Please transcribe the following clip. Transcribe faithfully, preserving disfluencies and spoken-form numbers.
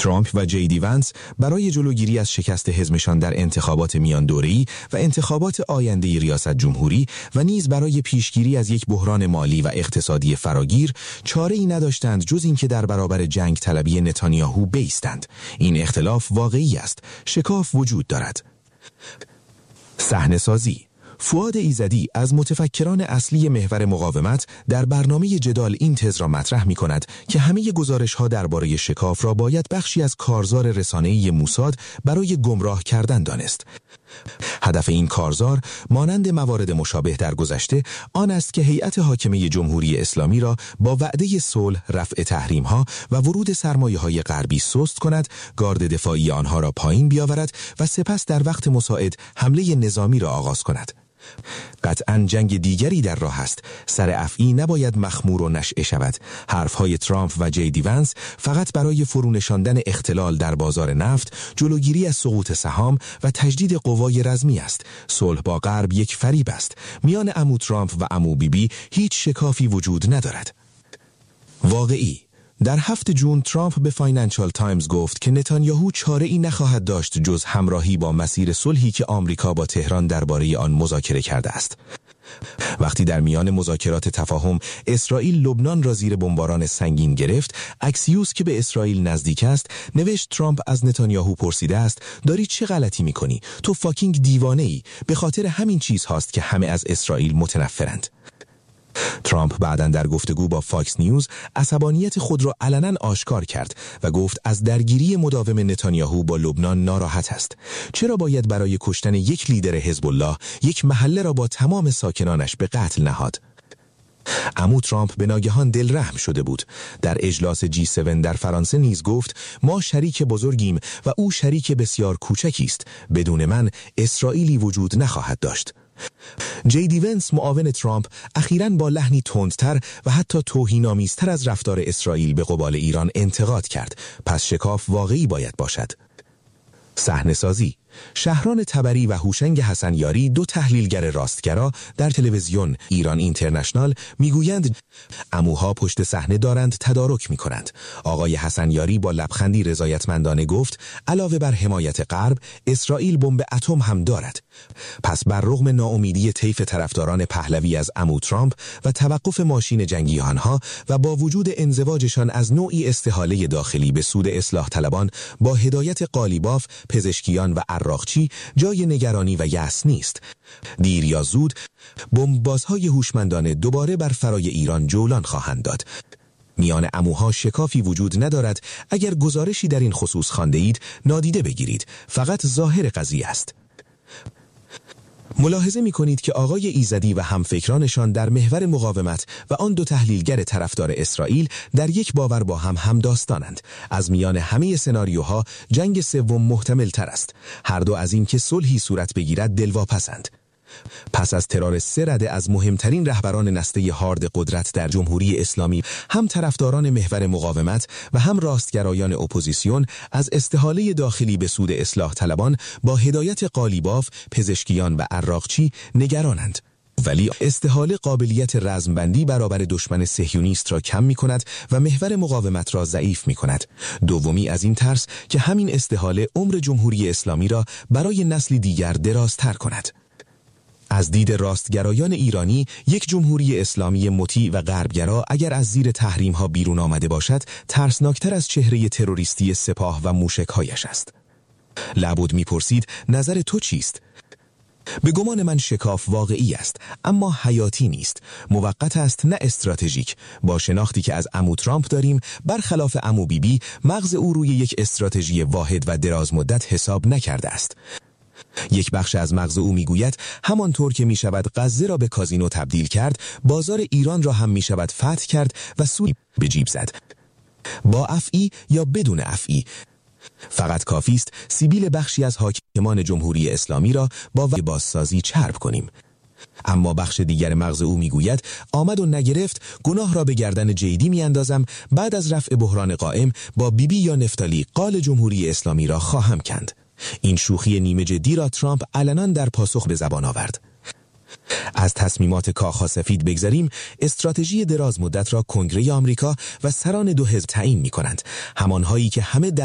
ترامپ و جی دی ونس برای جلوگیری از شکست حزبشان در انتخابات میان دوره‌ای و انتخابات آینده ریاست جمهوری و نیز برای پیشگیری از یک بحران مالی و اقتصادی فراگیر چاره‌ای نداشتند جز اینکه در برابر جنگ طلبی نتانیاهو بایستند. این اختلاف واقعی است. شکاف وجود دارد. صحنه‌سازی: فؤاد ایزدی از متفکران اصلی محور مقاومت در برنامه جدال این تز را مطرح می کند که همه گزارش‌ها درباره شکاف را باید بخشی از کارزار رسانه‌ای موساد برای گمراه کردن دانست. هدف این کارزار مانند موارد مشابه در گذشته آن است که هیئت حاکمه جمهوری اسلامی را با وعده صلح، رفع تحریم‌ها و ورود سرمایه‌های غربی سست کند، گارد دفاعی آنها را پایین بیاورد و سپس در وقت مساعد حمله نظامی را آغاز کند. قطعاً جنگ دیگری در راه است. سر افعی نباید مخمور و نشئه شود. حرفهای ترامپ و جی دی ونس فقط برای فرونشاندن اختلال در بازار نفت، جلوگیری از سقوط سهام و تجدید قوای رزمی است. صلح با غرب یک فریب است. میان عمو ترامپ و عمو بیبی هیچ شکافی وجود ندارد. واقعی: در هفت جون ترامپ به فاینانشال تایمز گفت که نتانیاهو چاره‌ای نخواهد داشت جز همراهی با مسیر صلحی که آمریکا با تهران درباره آن مذاکره کرده است. وقتی در میان مذاکرات تفاهم اسرائیل لبنان را زیر بمباران سنگین گرفت، اکسیوس که به اسرائیل نزدیک است نوشت ترامپ از نتانیاهو پرسیده است داری چه غلطی می‌کنی؟ تو فاکینگ دیوانه‌ای. به خاطر همین چیز هاست که همه از اسرائیل متنفرند. ترامپ بعداً در گفتگو با فاکس نیوز عصبانیت خود را علناً آشکار کرد و گفت از درگیری مداوم نتانیاهو با لبنان ناراحت است. چرا باید برای کشتن یک لیدر حزب الله یک محله را با تمام ساکنانش به قتل نهاد؟ عمو ترامپ به ناگهان دلرحم شده بود. در اجلاس جی هفت در فرانسه نیز گفت ما شریک بزرگیم و او شریک بسیار کوچکی است. بدون من اسرائیلی وجود نخواهد داشت. جی دی ونس معاون ترامپ اخیراً با لحنی تندتر و حتی توهین‌آمیزتر از رفتار اسرائیل به قبال ایران انتقاد کرد. پس شکاف واقعی باید باشد. صحنه‌سازی: شهران تبری و هوشنگ حسنیاری، دو تحلیلگر راستگرا، در تلویزیون ایران اینترنشنال میگویند عموها پشت صحنه دارند تدارک میکنند. آقای حسنیاری با لبخندی رضایتمندانه گفت علاوه بر حمایت غرب، اسرائیل بمب اتم هم دارد. پس بر رغم ناامیدی طیف طرفداران پهلوی از عمو ترامپ و توقف ماشین جنگی آنها و با وجود انزواجشان از نوعی استحاله داخلی به سود اصلاح طلبان با هدایت قالیباف، پزشکیان و عراقچی، جای نگرانی و یأس نیست. دیر یا زود بمبازهای هوشمندانه دوباره بر فرای ایران جولان خواهند داد. میان عموها شکافی وجود ندارد. اگر گزارشی در این خصوص خوانده اید نادیده بگیرید. فقط ظاهر قضیه است. ملاحظه می کنید که آقای ایزدی و همفکرانشان در محور مقاومت و آن دو تحلیلگر طرفدار اسرائیل در یک باور با هم همداستانند. از میان همه سناریوها جنگ سوم محتمل تر است. هر دو از این که صلحی صورت بگیرد دلواپسند. پس از ترور سه رده از مهمترین رهبران نسته هارد قدرت در جمهوری اسلامی، هم طرفداران محور مقاومت و هم راستگرایان اپوزیسیون از استحاله داخلی به سود اصلاح طلبان با هدایت قالیباف، پزشکیان و عراقچی نگرانند. ولی استحاله قابلیت رزمبندی برابر دشمن صهیونیست را کم می کند و محور مقاومت را ضعیف می کند. دومی از این ترس که همین استحاله عمر جمهوری اسلامی را برای نسلی دیگر درازتر کند. از دید راستگرایان ایرانی، یک جمهوری اسلامی مطیع و غربگرا اگر از زیر تحریم ها بیرون آمده باشد، ترسناکتر از چهره تروریستی سپاه و موشک‌هایش است. لابد میپرسید نظر تو چیست؟ به گمان من شکاف واقعی است، اما حیاتی نیست. موقت است نه استراتژیک. با شناختی که از عمو ترامپ داریم، برخلاف عمو بیبی، مغز او روی یک استراتژی واحد و دراز مدت حساب نکرده است. یک بخش از مغز او میگوید همانطور که می شود غزه را به کازینو تبدیل کرد، بازار ایران را هم می شود فتح کرد و سود به جیب زد. با افعی یا بدون افعی، فقط کافی است سیبیل بخشی از حاکمان جمهوری اسلامی را با بازسازی چرب کنیم. اما بخش دیگر مغز او میگوید آمد و نگرفت، گناه را به گردن جیدی میاندازم، بعد از رفع بحران قائم با بیبی یا نفتالی قال جمهوری اسلامی را خواهم کند. این شوخی نیمه جدی را ترامپ علنا در پاسخ به زبان آورد. از تصمیمات کاخ سفید بگذریم، استراتژی دراز مدت را کنگره آمریکا و سران دو حزب تعیین می کنند، همانهایی که همه در